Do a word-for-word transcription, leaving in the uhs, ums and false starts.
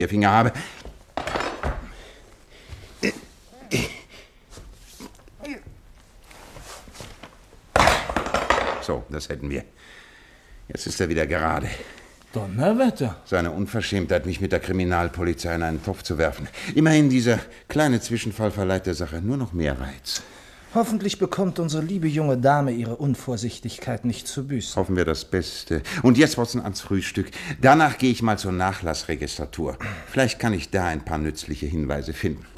Ihr Finger habe. So, das hätten wir. Jetzt ist er wieder gerade. Donnerwetter. Seine Unverschämtheit, mich mit der Kriminalpolizei in einen Topf zu werfen. Immerhin, dieser kleine Zwischenfall verleiht der Sache nur noch mehr Reiz. Hoffentlich bekommt unsere liebe junge Dame ihre Unvorsichtigkeit nicht zu büßen. Hoffen wir das Beste. Und jetzt, Watson, ans Frühstück. Danach gehe ich mal zur Nachlassregistratur. Vielleicht kann ich da ein paar nützliche Hinweise finden.